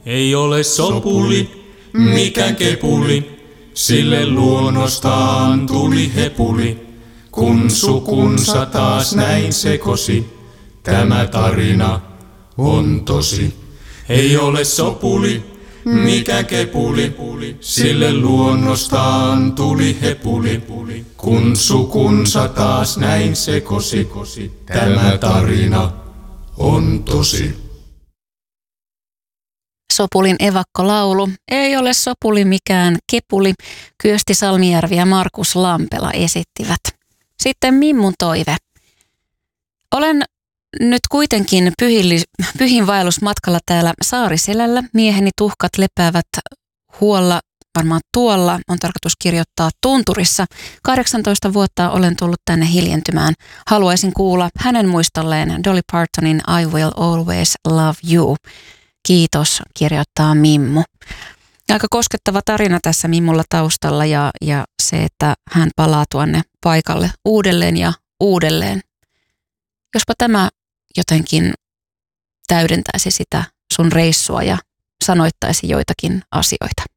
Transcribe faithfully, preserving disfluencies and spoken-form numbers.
Ei ole sopuli, mikään kepuli, sille luonnostaan tuli hepuli. Kun sukunsa taas näin sekosi, tämä tarina on tosi. Ei ole sopuli, mikä kepuli, sille luonnostaan tuli hepuli. Kun sukunsa taas näin sekosi, tämä tarina on tosi. Sopulin evakkolaulu Ei ole sopuli mikään kepuli, Kyösti Salmijärvi ja Markus Lampela esittivät. Sitten Mimmun toive. Olen nyt kuitenkin pyhilli- pyhinvaellusmatkalla täällä Saariselällä. Mieheni tuhkat lepäävät huolla, varmaan tuolla, on tarkoitus kirjoittaa Tunturissa. kahdeksantoista vuotta olen tullut tänne hiljentymään. Haluaisin kuulla hänen muistolleen Dolly Partonin I Will Always Love You. Kiitos, kirjoittaa Mimmu. Aika koskettava tarina tässä Mimmulla taustalla ja, ja se, että hän palaa tuonne paikalle uudelleen ja uudelleen. Jospa tämä jotenkin täydentäisi sitä sun reissua ja sanoittaisi joitakin asioita.